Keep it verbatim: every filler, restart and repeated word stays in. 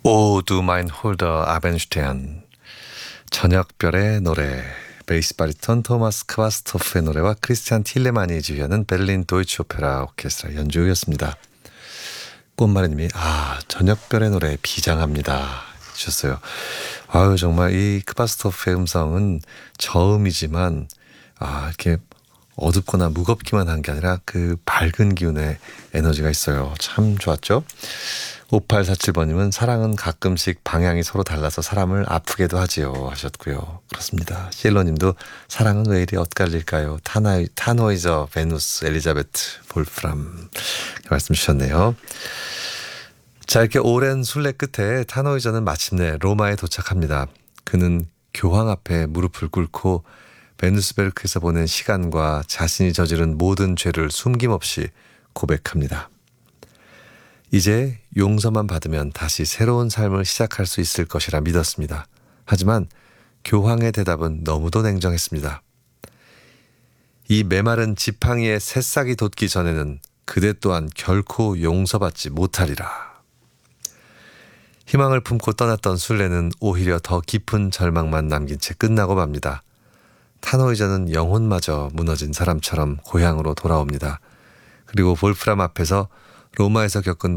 오, 두 마인 홀더 아벤슈테안, 저녁별의 노래, 베이스 바리톤 토마스 크바스토프의 노래와 크리스티안 틸레만이 지휘하는 베를린 도이치 오페라 오케스트라 연주였습니다. 꽃마리님이 아 저녁별의 노래 비장합니다 주셨어요. 아유 정말 이 크바스토프의 음성은 저음이지만 아 이렇게 어둡거나 무겁기만 한 게 아니라 그 밝은 기운의 에너지가 있어요. 참 좋았죠. 오팔사칠번님은 사랑은 가끔씩 방향이 서로 달라서 사람을 아프게도 하지요 하셨고요. 그렇습니다. 시엘로님도 사랑은 왜 이리 엇갈릴까요? 타나이, 타노이저, 베누스, 엘리자베트, 볼프람 말씀 주셨네요. 자, 이렇게 오랜 순례 끝에 타노이저는 마침내 로마에 도착합니다. 그는 교황 앞에 무릎을 꿇고 베누스베르크에서 보낸 시간과 자신이 저지른 모든 죄를 숨김없이 고백합니다. 이제 용서만 받으면 다시 새로운 삶을 시작할 수 있을 것이라 믿었습니다. 하지만 교황의 대답은 너무도 냉정했습니다. 이 메마른 지팡이에 새싹이 돋기 전에는 그대 또한 결코 용서받지 못하리라. 희망을 품고 떠났던 순례는 오히려 더 깊은 절망만 남긴 채 끝나고 맙니다. 타노이저는 영혼마저 무너진 사람처럼 고향으로 돌아옵니다. 그리고 볼프람 앞에서 로마에서 겪은